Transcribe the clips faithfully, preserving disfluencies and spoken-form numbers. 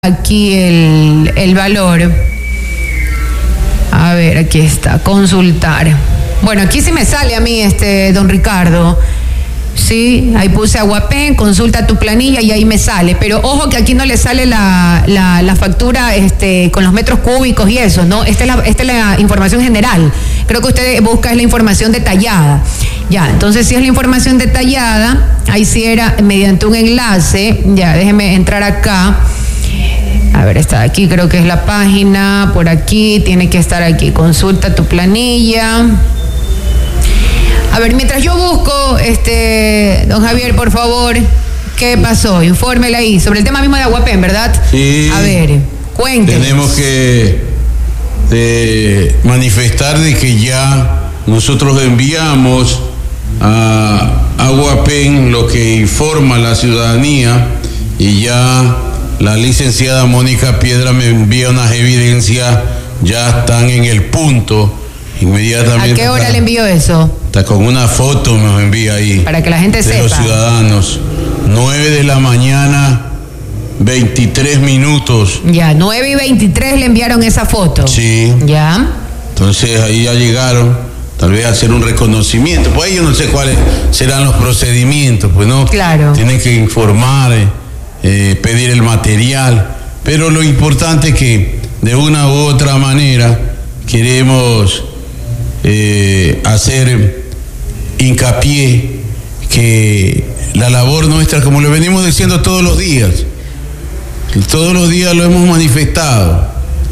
aquí el, el valor. A ver, aquí está, consultar. Bueno, aquí sí me sale a mí, este, don Ricardo. Sí, ahí puse Aguapen, consulta tu planilla y ahí me sale. Pero ojo que aquí no le sale la, la, la factura este, con los metros cúbicos y eso, ¿no? Esta es, la, esta es la información general. Creo que usted busca es la información detallada. Ya, entonces si es la información detallada, ahí sí era mediante un enlace. Ya, déjeme entrar acá. A ver, está aquí, creo que es la página, por aquí, tiene que estar aquí, consulta tu planilla. A ver, mientras yo busco, este, don Javier, por favor, ¿qué pasó? Infórmela ahí, sobre el tema mismo de Aguapen, ¿verdad? Sí. A ver, cuéntenos. Tenemos que de manifestar de que ya nosotros enviamos a Aguapen lo que informa la ciudadanía y ya la licenciada Mónica Piedra me envía unas evidencias, ya están en el punto, inmediatamente. ¿A qué hora está, le envió eso? Está con una foto, nos envía ahí. Para que la gente de sepa. Los ciudadanos. nueve de la mañana, veintitrés minutos. Ya, nueve y veintitrés le enviaron esa foto. Sí. Ya. Entonces ahí ya llegaron, tal vez a hacer un reconocimiento. Pues ahí yo no sé cuáles serán los procedimientos, pues no. Claro. Tienen que informar. Eh, Eh, pedir el material, pero lo importante es que de una u otra manera queremos eh, hacer hincapié que la labor nuestra, como lo venimos diciendo todos los días, todos los días lo hemos manifestado,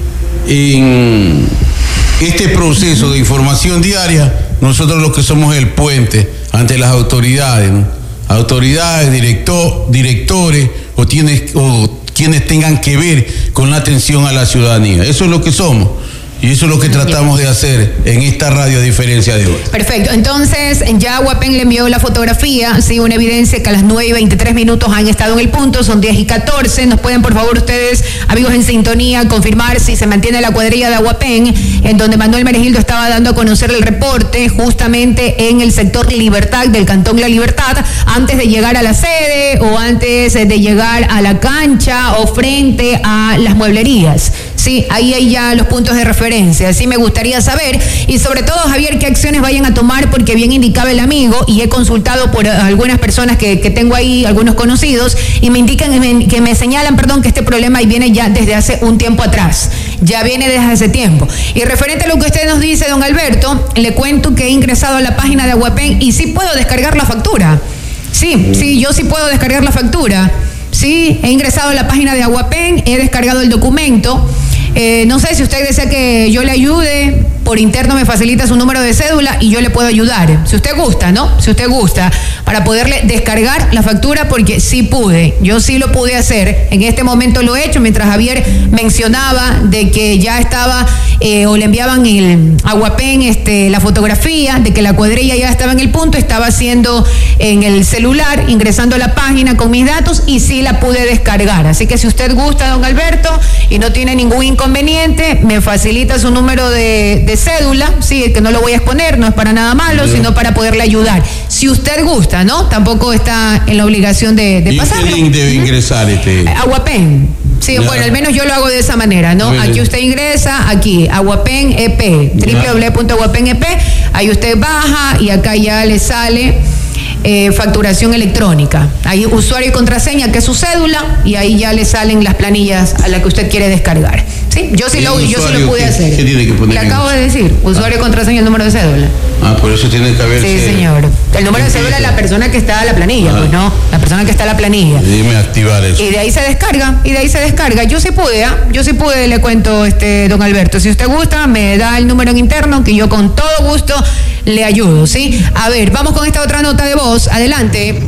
en este proceso de información diaria, nosotros los que somos el puente ante las autoridades, ¿no? Autoridades, director, directores o, tienes, o quienes tengan que ver con la atención a la ciudadanía. Eso es lo que somos. Y eso es lo que tratamos de hacer en esta radio, a diferencia de otras. Perfecto. Entonces, ya Aguapen le envió la fotografía, sí, una evidencia que a las nueve y veintitrés minutos han estado en el punto, son diez y catorce. Nos pueden, por favor, ustedes, amigos en sintonía, confirmar si se mantiene la cuadrilla de Aguapen, en donde Manuel Meregildo estaba dando a conocer el reporte, justamente en el sector Libertad, del Cantón La Libertad, antes de llegar a la sede o antes de llegar a la cancha o frente a las mueblerías. Sí, ahí hay ya los puntos de referencia. Así me gustaría saber, y sobre todo, Javier, qué acciones vayan a tomar, porque bien indicaba el amigo, y he consultado por algunas personas que, que tengo ahí, algunos conocidos, y me indican, que me señalan, perdón, que este problema viene ya desde hace un tiempo atrás, ya viene desde hace tiempo. Y referente a lo que usted nos dice, don Alberto, le cuento que he ingresado a la página de Aguapen y sí puedo descargar la factura. Sí, sí, yo sí puedo descargar la factura. Sí, he ingresado a la página de Aguapen, he descargado el documento. Eh, no sé si usted desea que yo le ayude, por interno me facilita su número de cédula y yo le puedo ayudar. Si usted gusta, ¿no? Si usted gusta, para poderle descargar la factura, porque sí pude, yo sí lo pude hacer. En este momento lo he hecho, mientras Javier mencionaba de que ya estaba, eh, o le enviaban el Aguapen este, la fotografía, de que la cuadrilla ya estaba en el punto, estaba haciendo en el celular, ingresando a la página con mis datos y sí la pude descargar. Así que si usted gusta, don Alberto, y no tiene ningún inconveniente, me facilita su número de, de cédula, sí, que no lo voy a exponer, no es para nada malo, sí, sino para poderle ayudar. Si usted gusta, ¿no? Tampoco está en la obligación de, de pasarlo. ¿Y qué link debe ingresar este? Aguapen. Sí, ya. Bueno, al menos yo lo hago de esa manera, ¿no? Bueno. Aquí usted ingresa, aquí, Aguapen E P, doble u doble u doble u punto aguapen e p, ahí usted baja y acá ya le sale eh, facturación electrónica. Ahí usuario y contraseña, que es su cédula, y ahí ya le salen las planillas a las que usted quiere descargar. Sí, yo sí lo, yo sí lo pude ¿qué, hacer. ¿Qué tiene que poner? Le acabo de decir, usuario y contraseña, el número de cédula. Ah, por eso tiene que haber. Sí, señor. El número de cédula es la persona que está a la planilla, ah. pues no, la persona que está a la planilla. Dime activar eso. Y de ahí se descarga, y de ahí se descarga. Yo sí pude, ¿eh? yo sí pude, le cuento, este, don Alberto. Si usted gusta, me da el número en interno, que yo con todo gusto le ayudo, ¿sí? A ver, vamos con esta otra nota de voz. Adelante.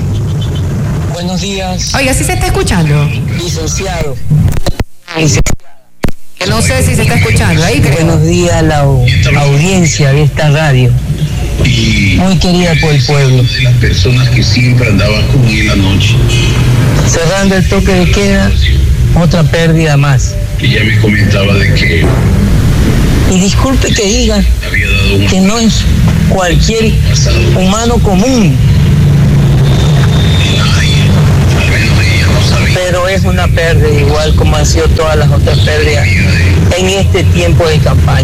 Buenos días. Oiga, ¿sí se está escuchando? Licenciado. Que no sé si se está escuchando, ahí creo. Buenos días a la audiencia de esta radio. Muy querida por el pueblo. Las personas que siempre andaban con él la noche. Cerrando el toque de queda, otra pérdida más. Que ya me comentaba de que... Y disculpe que diga que no es cualquier humano común. Nadie, al menos ella no sabía. pero es una pérdida igual como han sido todas las otras pérdidas en este tiempo de campaña.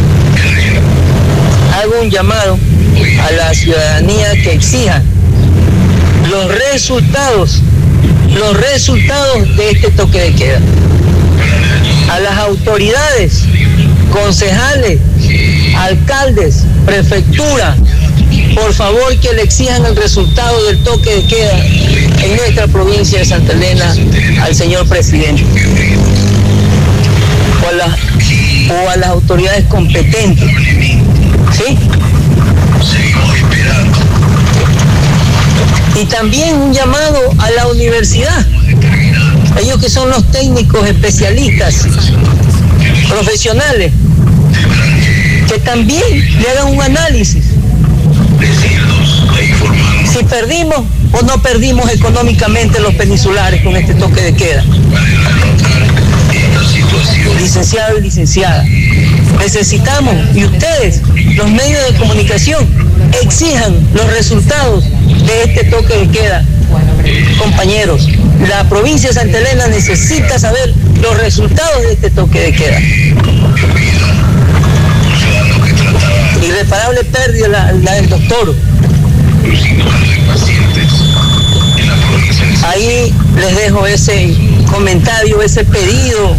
Hago un llamado a la ciudadanía que exija los resultados, los resultados de este toque de queda. A las autoridades, concejales, alcaldes, prefectura, por favor que le exijan el resultado del toque de queda en nuestra provincia de Santa Elena al señor presidente o a, la, o a las autoridades competentes, ¿sí? Y también un llamado a la universidad, ellos que son los técnicos especialistas, profesionales, que también le hagan un análisis. Si perdimos o no perdimos económicamente los peninsulares con este toque de queda. Licenciado y licenciada, necesitamos, y ustedes, los medios de comunicación, exijan los resultados de este toque de queda. Compañeros, la provincia de Santa Elena necesita saber los resultados de este toque de queda. Irreparable pérdida la, la del doctor. Ahí les dejo ese comentario, ese pedido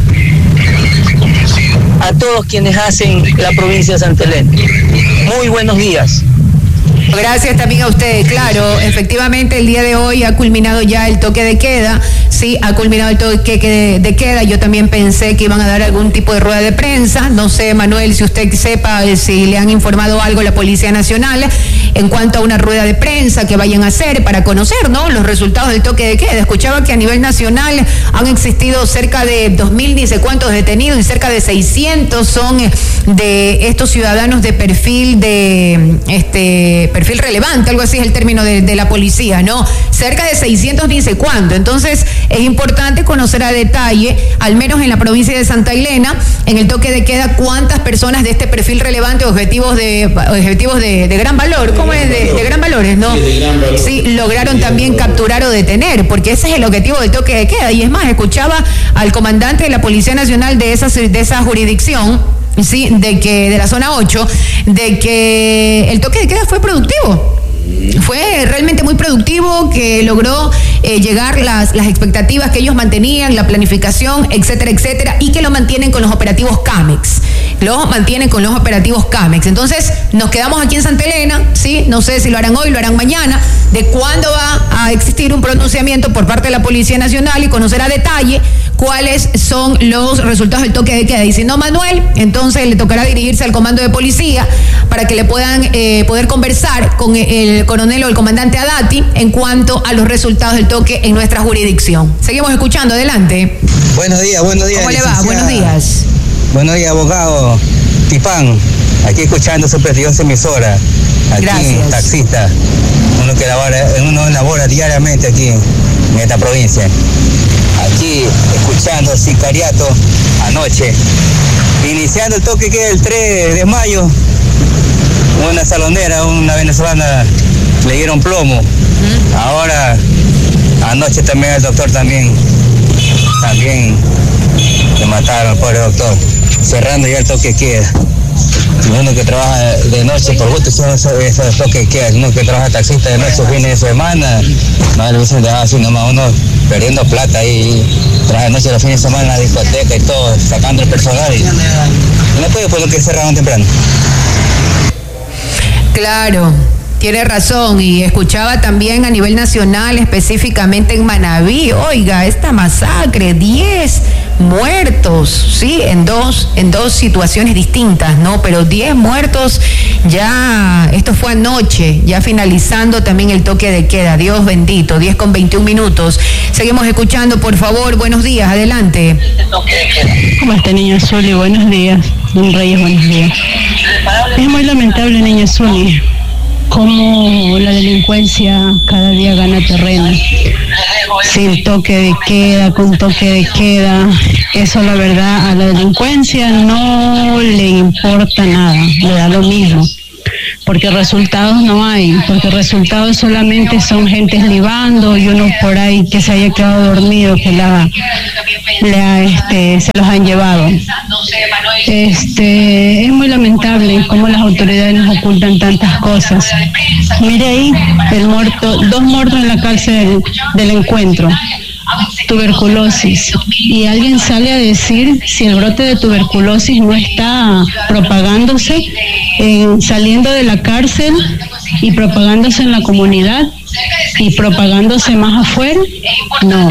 a todos quienes hacen la provincia de Santa Elena. Muy buenos días. Gracias también a usted. Claro, efectivamente el día de hoy ha culminado ya el toque de queda. Sí, ha culminado el toque de, de queda. Yo también pensé que iban a dar algún tipo de rueda de prensa. No sé, Manuel, si usted sepa, si le han informado algo a la Policía Nacional en cuanto a una rueda de prensa que vayan a hacer para conocer, ¿no?, los resultados del toque de queda. Escuchaba que a nivel nacional han existido cerca de dos mil ni sé cuántos detenidos y cerca de seiscientos son de estos ciudadanos de perfil de este perfil relevante, algo así es el término de, de la policía, ¿no? Cerca de seiscientos ni sé cuánto. Entonces es importante conocer a detalle, al menos en la provincia de Santa Elena, en el toque de queda, cuántas personas de este perfil relevante, objetivos de objetivos de, de gran valor, ¿cómo es? De, de gran valores, ¿no? Sí, de gran valor. Sí, lograron también capturar o detener, porque ese es el objetivo del toque de queda. Y es más, escuchaba al comandante de la Policía Nacional de esa, de esa jurisdicción, sí, de que de la zona ocho, de que el toque de queda fue productivo. Fue realmente muy productivo, que logró eh, llegar las, las expectativas que ellos mantenían, la planificación, etcétera, etcétera, y que lo mantienen con los operativos CAMEX. Lo mantienen con los operativos CAMEX. Entonces, nos quedamos aquí en Santa Elena, ¿sí? No sé si lo harán hoy, lo harán mañana, de cuándo va a existir un pronunciamiento por parte de la Policía Nacional y conocer a detalle cuáles son los resultados del toque de queda. Y si no, Manuel, entonces le tocará dirigirse al comando de policía para que le puedan eh, poder conversar con el coronel o el comandante Adati en cuanto a los resultados del toque en nuestra jurisdicción. Seguimos escuchando, adelante. Buenos días, buenos días. ¿Cómo le va? Buenos días. Buenos días, abogado Tipán. Aquí escuchando su prestigiosa emisora. Aquí, gracias. Taxista. Uno que labora, uno labora diariamente aquí en esta provincia. Aquí escuchando Sicariato anoche. Iniciando el toque que el tres de mayo, una salonera, una venezolana, le dieron plomo. Uh-huh. Ahora, anoche también el doctor también, también le mataron al pobre doctor. Cerrando ya el toque queda. Uno que trabaja de noche, por gusto son esos, esos toques queda. Uno que trabaja taxista de noche, fines de semana, no le hubiesen dejado así nomás, uno perdiendo plata ahí, trabaja de noche los fines de semana en la discoteca y todo, sacando el personal y no puede por lo que cerraron temprano. Claro, tiene razón, y escuchaba también a nivel nacional, específicamente en Manabí, oiga, esta masacre, diez muertos, sí, en dos, en dos situaciones distintas, ¿no? Pero diez muertos ya, esto fue anoche, ya finalizando también el toque de queda, Dios bendito, diez con veintiún minutos. Seguimos escuchando, por favor, buenos días, adelante. ¿Cómo está, niña Zuli? Buenos días. Don Reyes, buenos días. Es muy lamentable, niña Zuli, cómo la delincuencia cada día gana terreno. Sin toque de queda, con toque de queda, eso la verdad a la delincuencia no le importa nada, le da lo mismo. porque resultados no hay, porque resultados solamente son gente libando y uno por ahí que se haya quedado dormido, que la, la este, se los han llevado. Este, es muy lamentable cómo las autoridades nos ocultan tantas cosas. Mire ahí, el muerto, dos muertos en la cárcel del, del encuentro. Tuberculosis, y alguien sale a decir si el brote de tuberculosis no está propagándose, en, saliendo de la cárcel y propagándose en la comunidad y propagándose más afuera. No.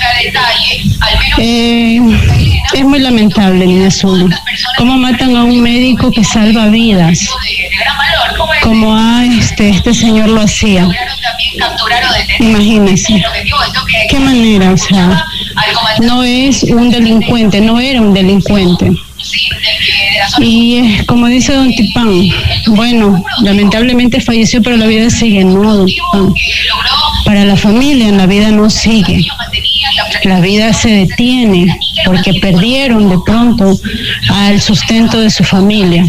Eh, es muy lamentable, Niña Zuli, cómo matan a un médico que salva vidas, como a este, este señor lo hacía. Imagínense, qué manera, o sea, no es un delincuente, no era un delincuente. Y eh, como dice don Tipán, bueno, lamentablemente falleció, pero la vida sigue, no, don Tipán. Para la familia la vida no sigue, la vida se detiene porque perdieron de pronto al sustento de su familia.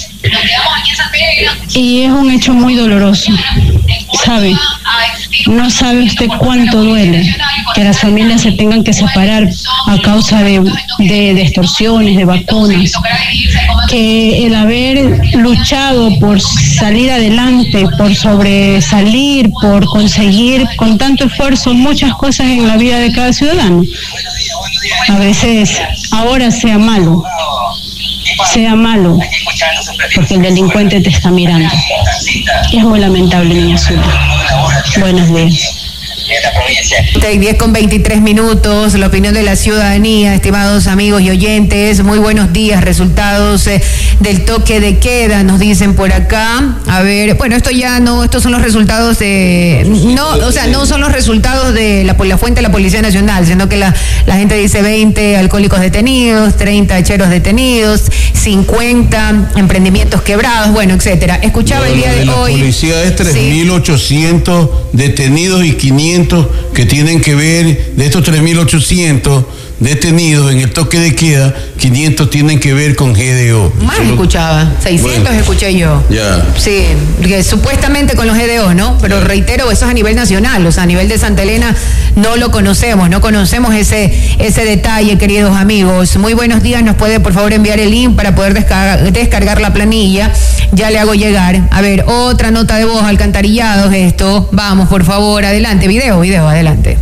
Y es un hecho muy doloroso, ¿sabe? No sabe usted cuánto duele que las familias se tengan que separar a causa de, de, de extorsiones, de vacunas, que el haber luchado por salir adelante, por sobresalir, por conseguir con tanto esfuerzo muchas cosas en la vida de cada ciudadano, a veces ahora sea malo, sea malo, porque el delincuente te está mirando. Es muy lamentable, Niña Zuli. Buenos días. diez con veintitrés minutos, la opinión de la ciudadanía, estimados amigos y oyentes, muy buenos días, resultados eh, del toque de queda, nos dicen por acá. A ver, bueno, esto ya no, estos son los resultados de, no, o sea, no son los resultados de la, la fuente de la Policía Nacional, sino que la, la gente dice veinte alcohólicos detenidos, treinta cheros detenidos, cincuenta emprendimientos quebrados, bueno, etcétera. Escuchaba no, el día de, de la hoy. La policía es tres mil ochocientos sí. detenidos y quinientos que tienen que ver, de estos tres mil ochocientos detenidos en el toque de queda, quinientos tienen que ver con G D O. Más Solo... escuchaba, seiscientos bueno, escuché yo. Ya. Sí, que supuestamente con los G D O, ¿no? Pero ya. Reitero, eso es a nivel nacional, o sea, a nivel de Santa Elena no lo conocemos, no conocemos ese, ese detalle, queridos amigos. Muy buenos días, nos puede por favor enviar el link para poder descargar, descargar la planilla, ya le hago llegar. A ver, otra nota de voz, alcantarillados, esto, vamos, por favor, adelante, video, video, adelante.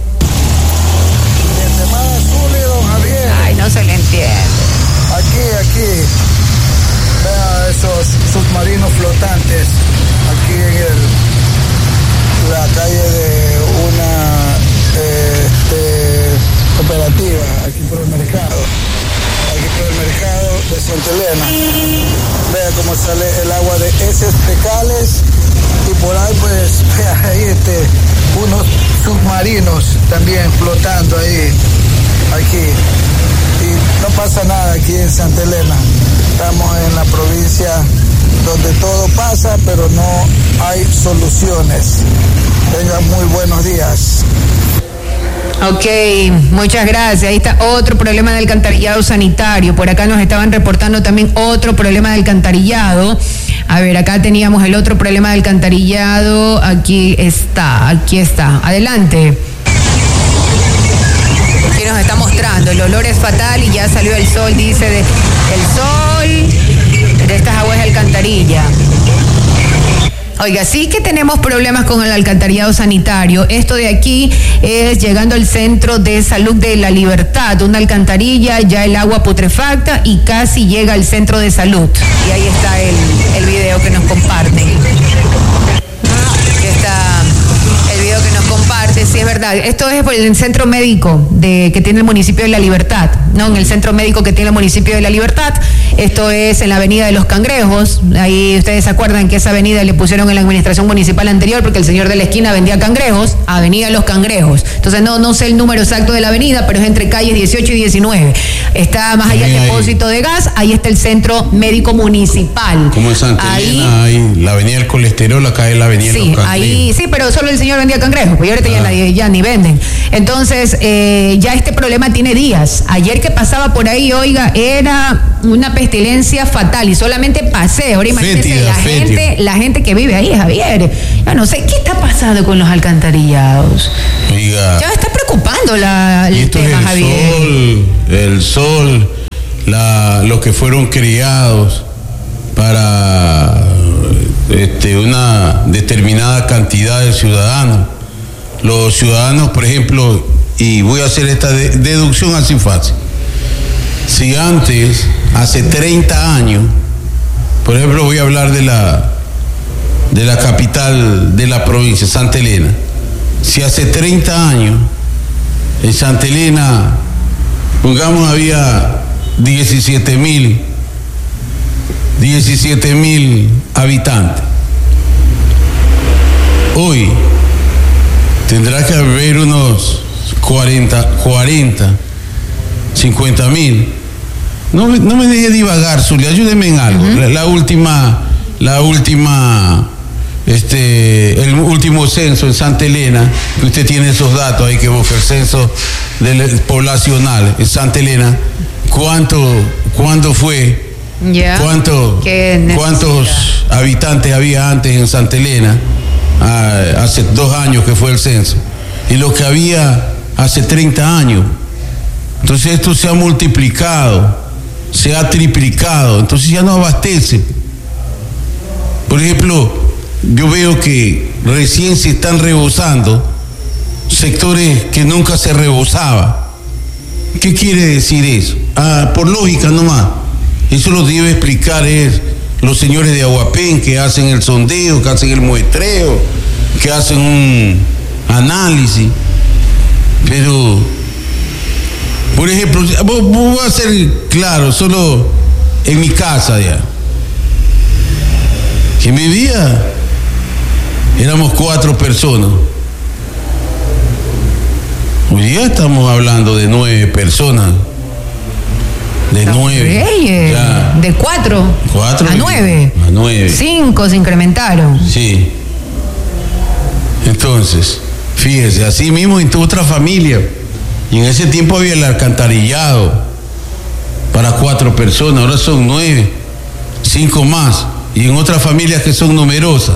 No se le entiende. Aquí, aquí, vea esos submarinos flotantes, aquí en el, la calle de una este, cooperativa, aquí por el mercado, aquí por el mercado de Santa Elena. Vea cómo sale el agua de heces fecales y por ahí pues, vea ahí este, unos submarinos también flotando ahí, aquí. Y no pasa nada aquí en Santa Elena. Estamos en la provincia donde todo pasa, pero no hay soluciones. Tengan muy buenos días. Ok, muchas gracias. Ahí está otro problema de alcantarillado sanitario. Por acá nos estaban reportando también otro problema de alcantarillado. A ver, acá teníamos el otro problema de alcantarillado. Aquí está, aquí está. Adelante. Aquí nos está mostrando, el olor es fatal y ya salió el sol, dice, de, el sol de estas aguas de alcantarilla. Oiga, sí que tenemos problemas con el alcantarillado sanitario. Esto de aquí es llegando al Centro de Salud de La Libertad, una alcantarilla, ya el agua putrefacta y casi llega al Centro de Salud. Y ahí está el, el video que nos comparten. Aquí está el video que nos comparte, sí es verdad. Esto es por el centro médico de, que tiene el municipio de La Libertad, ¿no? En el centro médico que tiene el municipio de La Libertad. Esto es en la avenida de los Cangrejos. Ahí ustedes se acuerdan que esa avenida le pusieron en la administración municipal anterior porque el señor de la esquina vendía cangrejos, avenida Los Cangrejos. Entonces no, no sé el número exacto de la avenida, pero es entre calles dieciocho y diecinueve. Está más allá del depósito de gas, ahí está el centro médico municipal. Como en Santa Elena hay la avenida del colesterol, acá es la avenida sí, de los Cangrejos. Ahí, sí, pero solo el señor vendía cangrejos, pues ahorita ah. ya, nadie, ya ni venden. Entonces, eh, ya este problema tiene días. Ayer que pasaba por ahí, oiga, era una pestilencia fatal y solamente pasé. Ahora imagínense fétida, la fétida. gente, la gente que vive ahí, Javier. Yo no sé, ¿qué está pasando con los alcantarillados? Oiga. Ya está preocupando la, el esto tema, es el Javier. Sol, el sol, la, los que fueron criados para este, una determinada cantidad de ciudadanos. Los ciudadanos, por ejemplo, y voy a hacer esta de, deducción así fácil. Si antes, hace treinta años, por ejemplo, voy a hablar de la, de la capital de la provincia, Santa Elena. Si hace treinta años, en Santa Elena, pongamos, había diecisiete mil habitantes. Hoy tendrá que haber unos cuarenta, cincuenta mil. No, no me deje divagar, Zulia, ayúdeme en algo. Uh-huh. La, la última, la última, este, el último censo en Santa Elena, que usted tiene esos datos ahí que busca el censo del, poblacional en Santa Elena. ¿Cuánto, cuándo fue? Yeah. ¿Cuánto, ¿Cuántos habitantes había antes en Santa Elena? Ah, hace dos años que fue el censo. Y lo que había hace treinta años. Entonces esto se ha multiplicado, se ha triplicado, entonces ya no abastece. Por ejemplo, yo veo que recién se están rebosando sectores que nunca se rebosaba. ¿Qué quiere decir eso? Ah, por lógica nomás. Eso lo debe explicar es los señores de Aguapén que hacen el sondeo, que hacen el muestreo, que hacen un análisis. Pero, por ejemplo, voy a ser claro, solo en mi casa ya, que vivía, éramos cuatro personas. Hoy día estamos hablando de nueve personas. De no, nueve. Reyes, de cuatro. Cuatro. A nueve. A nueve. Cinco se incrementaron. Sí. Entonces, fíjese, así mismo en otra familia. Y en ese tiempo había el alcantarillado para cuatro personas, ahora son nueve, cinco más. Y en otras familias que son numerosas.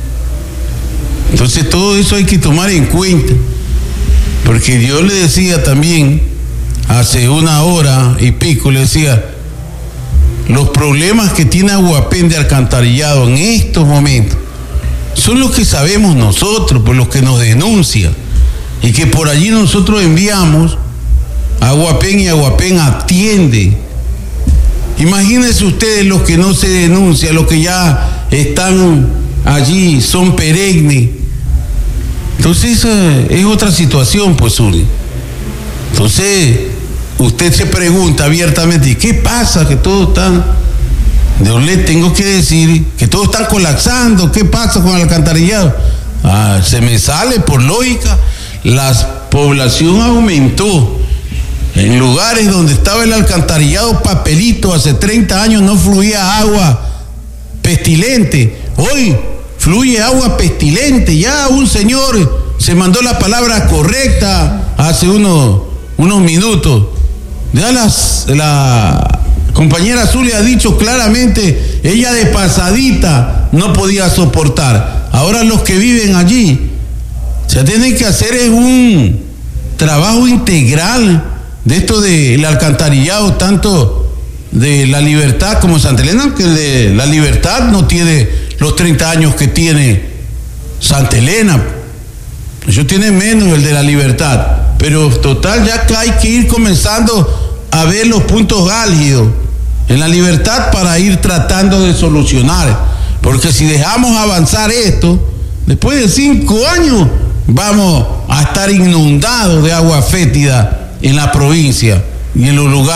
Entonces todo eso hay que tomar en cuenta. Porque Dios le decía también, hace una hora y pico, le decía, los problemas que tiene Aguapén de alcantarillado en estos momentos son los que sabemos nosotros, por los que nos denuncian, y que por allí nosotros enviamos a Aguapén y Aguapén atiende. Imagínense ustedes los que no se denuncian, los que ya están allí, son perennes. Entonces esa es otra situación, pues, Uri. Entonces, usted se pregunta abiertamente, ¿qué pasa? Que todos están, yo le tengo que decir que todos están colapsando, ¿qué pasa con el alcantarillado? Ah, se me sale por lógica, la población aumentó. En lugares donde estaba el alcantarillado papelito, hace treinta años no fluía agua pestilente, hoy fluye agua pestilente. Ya un señor se mandó la palabra correcta hace unos, unos minutos. Ya las, la compañera Zulia ha dicho claramente, ella de pasadita no podía soportar. Ahora los que viven allí, se tiene que hacer es un trabajo integral de esto del alcantarillado, tanto de La Libertad como Santa Elena, que de La Libertad no tiene los treinta años que tiene Santa Elena. Eso tiene menos el de La Libertad. Pero total, ya que hay que ir comenzando a ver los puntos álgidos en La Libertad para ir tratando de solucionar. Porque si dejamos avanzar esto, después de cinco años vamos a estar inundados de agua fétida en la provincia y en los lugares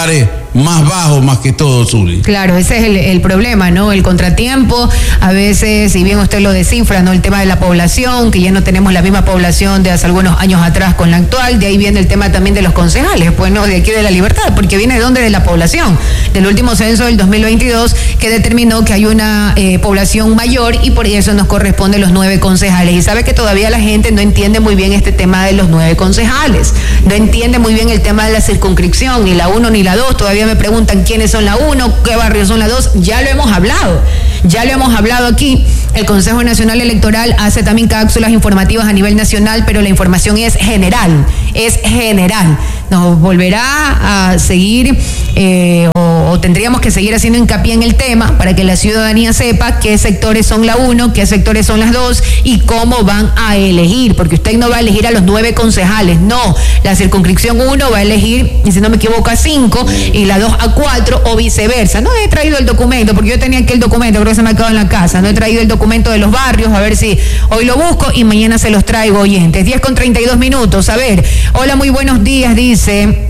más bajo más que todo, Zuli. Claro, ese es el, el problema, ¿no? El contratiempo, a veces, si bien usted lo descifra, ¿no? El tema de la población, que ya no tenemos la misma población de hace algunos años atrás con la actual, de ahí viene el tema también de los concejales, pues, ¿no? De aquí de La Libertad, porque viene de dónde, de la población, del último censo del dos mil veintidós, que determinó que hay una eh, población mayor y por eso nos corresponde los nueve concejales. Y sabe que todavía la gente no entiende muy bien este tema de los nueve concejales, no entiende muy bien el tema de la circunscripción, ni la uno ni la dos, todavía me preguntan quiénes son la uno, qué barrios son la dos, ya lo hemos hablado, ya lo hemos hablado aquí. El Consejo Nacional Electoral hace también cápsulas informativas a nivel nacional, pero la información es general, es general. Nos volverá a seguir eh, o, o tendríamos que seguir haciendo hincapié en el tema para que la ciudadanía sepa qué sectores son la uno, qué sectores son las dos y cómo van a elegir, porque usted no va a elegir a los nueve concejales, no, la circunscripción uno va a elegir, y si no me equivoco, a cinco y la dos a cuatro o viceversa. No he traído el documento, porque yo tenía aquí el documento, creo que se me ha quedado en la casa, no he traído el documento de los barrios, a ver si hoy lo busco y mañana se los traigo, oyentes. diez con treinta y dos minutos, a ver, hola, muy buenos días, dice.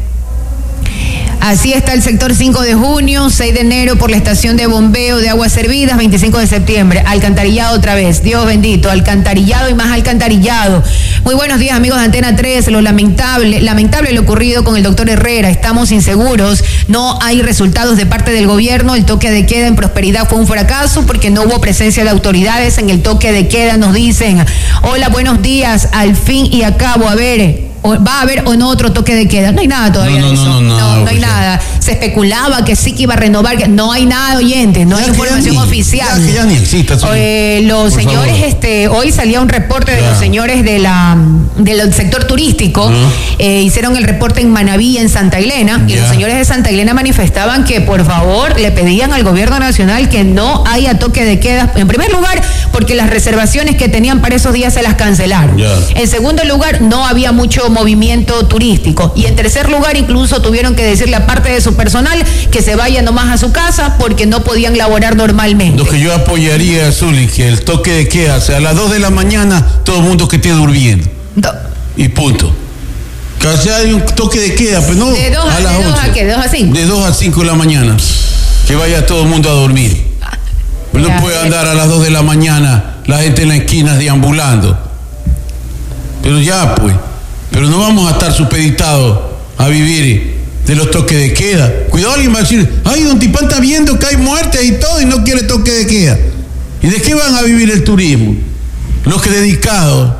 Así está el sector cinco de junio, seis de enero por la estación de bombeo de aguas servidas, veinticinco de septiembre, alcantarillado otra vez, Dios bendito, alcantarillado y más alcantarillado. Muy buenos días, amigos de Antena tres, lo lamentable, lamentable lo ocurrido con el doctor Herrera, estamos inseguros, no hay resultados de parte del gobierno, el toque de queda en Prosperidad fue un fracaso porque no hubo presencia de autoridades en el toque de queda, nos dicen. Hola, buenos días, al fin y a cabo, a ver, ¿va a haber o no otro toque de queda? No hay nada todavía. No, no, de eso. no, no, no, no, no hay nada. Se especulaba que sí que iba a renovar, que no hay nada, oyentes, no Ya hay información ni, oficial. Ya que ya ni existe. Eh, los Por señores, favor. este, hoy salía un reporte de Ya. los señores de la del sector turístico, Uh-huh. eh, hicieron el reporte en Manaví, en Santa Elena, y Ya. los señores de Santa Elena manifestaban que por favor le pedían al gobierno nacional que no haya toque de queda, en primer lugar, porque las reservaciones que tenían para esos días se las cancelaron. Ya. En segundo lugar, no había mucho movimiento turístico. Y en tercer lugar, incluso tuvieron que decirle a parte de su personal que se vaya nomás a su casa porque no podían laborar normalmente. Lo que yo apoyaría, Zuli, que el toque de queda sea a las dos de la mañana, todo el mundo que esté durmiendo. Do- Y punto. Que sea hay un toque de queda, pero no ¿De dos a- a las de dos once. a qué? ¿De dos a cinco? De dos a cinco de la mañana. Que vaya todo el mundo a dormir. Pero Ya. no puede andar a las dos de la mañana la gente en la esquina deambulando. Pero ya, pues. Pero no vamos a estar supeditados a vivir de los toques de queda. Cuidado, alguien va a decir, ay, don Tipán está viendo que hay muertes y todo y no quiere toque de queda. ¿Y de qué van a vivir el turismo? Los que dedicados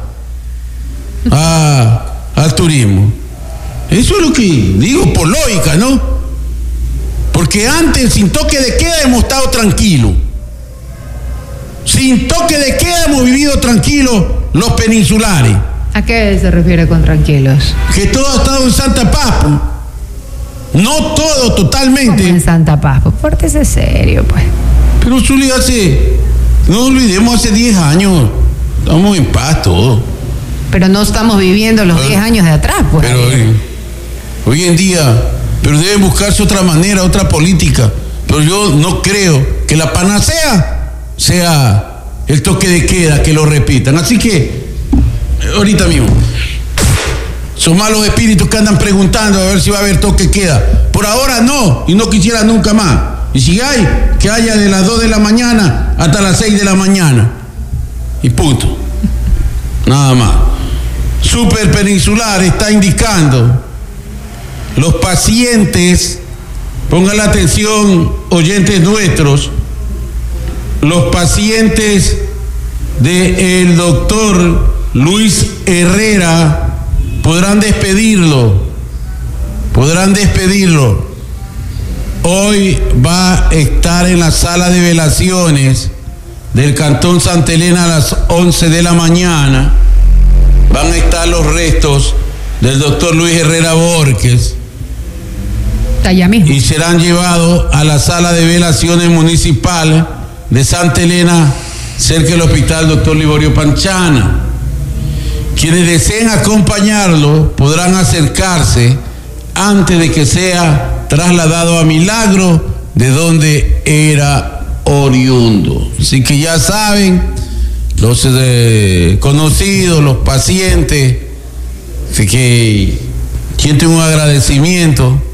a, al turismo. Eso es lo que digo por lógica, ¿no? Porque antes, sin toque de queda, hemos estado tranquilos. Sin toque de queda hemos vivido tranquilos los peninsulares. ¿A qué se refiere con tranquilos? Que todo ha estado en santa paz, pues. No todo totalmente. En Santa Paz, pues pórtese serio, pues. Pero Zuli, hace, no olvidemos, hace diez años estamos en paz todos. Pero no estamos viviendo los Pero- diez años de atrás, pues. Pero hoy, hoy en día, pero deben buscarse otra manera, otra política. Pero yo no creo que la panacea sea el toque de queda, que lo repitan. Así que, ahorita mismo, son malos espíritus que andan preguntando a ver si va a haber toque de queda. Por ahora no, y no quisiera nunca más. Y si hay, que haya de las dos de la mañana hasta las seis de la mañana. Y punto. Nada más. Super Peninsular está indicando los pacientes, pongan la atención, oyentes nuestros, los pacientes del doctor Luis Herrera podrán despedirlo, podrán despedirlo. Hoy va a estar en la sala de velaciones del Cantón Santa Elena a las once de la mañana. Van a estar los restos del doctor Luis Herrera Borges Está allá mismo. y serán llevados a la sala de velaciones municipal de Santa Elena, cerca del hospital doctor Liborio Panchana. Quienes deseen acompañarlo podrán acercarse antes de que sea trasladado a Milagro, de donde era oriundo. Así que ya saben, los eh, conocidos, los pacientes, así que sienten un agradecimiento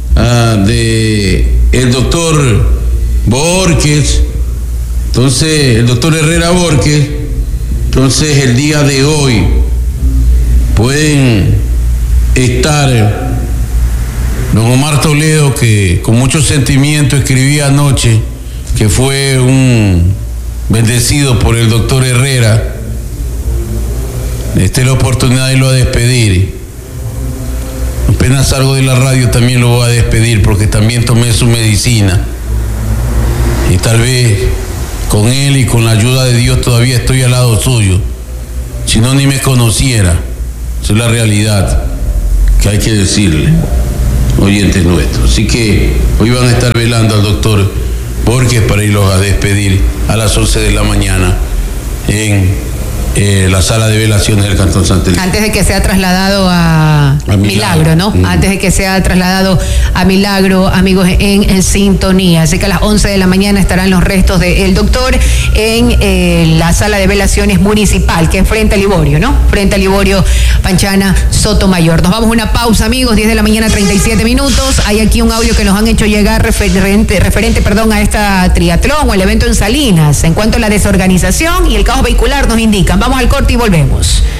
uh, de el doctor Borges, entonces el doctor Herrera Borges, entonces el día de hoy pueden estar don Omar Toledo, que con mucho sentimiento escribía anoche que fue un bendecido por el doctor Herrera. Esta es la oportunidad de irlo a despedir. Apenas salgo de la radio también lo voy a despedir, porque también tomé su medicina y tal vez con él y con la ayuda de Dios todavía estoy al lado suyo, si no ni me conociera. Esa es la realidad que hay que decirle, oyentes nuestros. Así que hoy van a estar velando al doctor Borges para irlos a despedir a las once de la mañana en eh, la sala de velaciones del Cantón Santa Elena. Antes de que sea trasladado a, a Milagro, Milagro, ¿no? Mm. Antes de que sea trasladado a Milagro, amigos, en, en sintonía. Así que a las once de la mañana estarán los restos del doctor en eh, la sala de velaciones municipal, que es frente a Liborio, ¿no? Frente a Liborio Panchana Sotomayor. Nos vamos a una pausa, amigos, diez de la mañana, treinta y siete minutos. Hay aquí un audio que nos han hecho llegar referente, referente perdón, a esta triatlón o el evento en Salinas. En cuanto a la desorganización y el caos vehicular nos indican. Vamos al corte y volvemos.